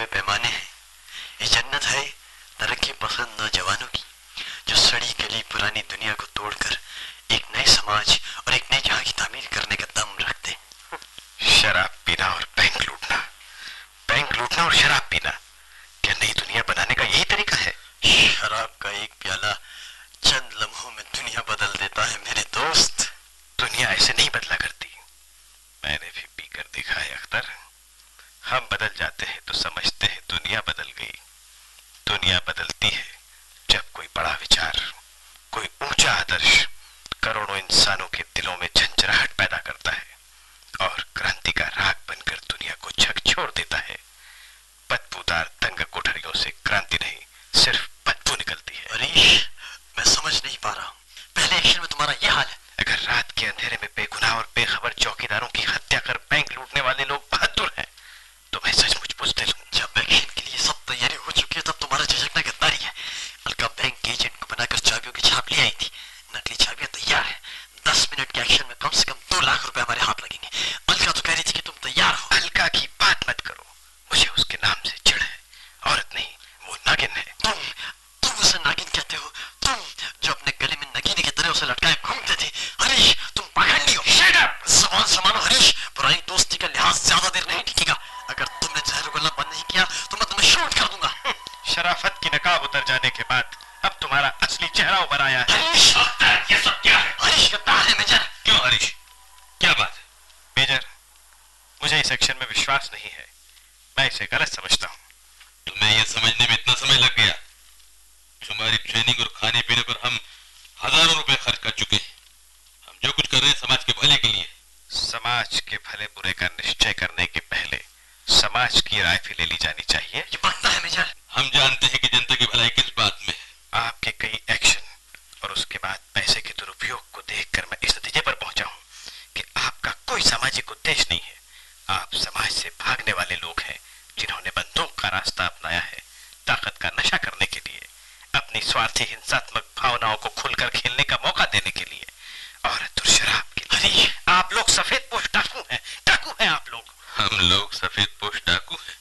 बेहुए पैमाने हैं। ये जन्नत है तरक्की पसंद नौजवानों की, जो सड़ी गली पुरानी दुनिया को तोड़कर एक नए समाज और एक नए जहां की तामीर करने का दम रखते। शराब पीना और बैंक लूटना और शराब पीना, क्या नई दुनिया बनाने का यही तरीका है? शराब का एक प्याला चंद लम्हों में दुनिया बदल देता है मेरे दोस्त। दुनिया ऐसे नहीं बदला करती, मैंने भी पीकर देखा है अख्तर। हम बदल जाते हैं तो समझते हैं दुनिया बदल गई। दुनिया बदलती है जब कोई बड़ा विचार, कोई ऊंचा आदर्श करोड़ों इंसानों के दिलों में झंझनाहट पैदा करता है और क्रांति का राग बनकर दुनिया को झकझोर देता है। बदबूदार तंग कोठरियों से क्रांति नहीं, सिर्फ बदबू निकलती है। हरीश, मैं समझ नहीं पा रहा हूँ, पहले एक्शन में तुम्हारा यह हाल है। अगर रात के अंधेरे में बेगुनाह और बेखबर चौकीदारों की हत्या कर बैंक लूटने वाले लोग बहादुर हैं, तो मैं सचमुच बुज़दिल हूँ। जब एक्शन के लिए सब तैयारी हो चुकी है, तब तुम्हारा झिझकना गद्दारी है। अलका बैंक के एजेंट को बनाकर चाबियों की छाप ले आई थी, नकली चाबियां तैयार है। 10 मिनट के एक्शन में कम से कम 2 लाख रुपए हमारे हाथ लगेंगे। अलका तो कह रही थी कि तुम तैयार हो। अलका की बात मत करो, मुझे उसके नाम से चिढ़ है। औरत नहीं, वो नागिन है। तुम उसे नागिन कहते हो? तुम जो अपने गले में नगीने की तरह उसे लटकाए घूमते थे। हरीश, तुम पाखंडी हो। Shut up! ज़बान संभालो हरीश, पुरानी दोस्ती का लिहाज ज्यादा देर नहीं टिकेगा। अगर तुमने जहर उगलना बंद नहीं किया तो मैं तुम्हें शूट कर दूंगा। शराफत की नकाब उतर जाने के बाद अब तुम्हारा असली चेहरा उभर आया है। हरीश, ये सब क्या है? हरीश गद्दार है मेजर। क्यों हरीश, क्या बात है? मेजर, मुझे इस एक्शन में विश्वास नहीं है, मैं इसे गलत समझता हूँ। तुम्हें यह समझने में इतना समय लग गया? तुम्हारी ट्रेनिंग और खाने पीने पर हम हजारों रुपए खर्च कर चुके हैं। हम जो कुछ कर रहे हैं समाज के भले के लिए। समाज के भले बुरे का निश्चय करने के पहले समाज की राय भी ले ली जानी चाहिए। ये पक्का है मेजर। हम जानते हैं कि जनता की भलाई किस बात में है। आपके कई एक्शन और उसके बाद पैसे के दुरुपयोग को देखकर मैं इस नतीजे पर पहुंचा हूं कि आपका कोई सामाजिक उद्देश्य नहीं है। आप समाज से भागने वाले लोग हैं, जिन्होंने बंदूक का रास्ता अपनाया है ताकत का नशा करने के लिए, अपनी स्वार्थी हिंसात्मक भावनाओं को खुलकर खेलने का मौका देने के लिए और शराब के लिए। आप लोग सफेद पोश डाकू हैं आप लोग। हम लोग सफेद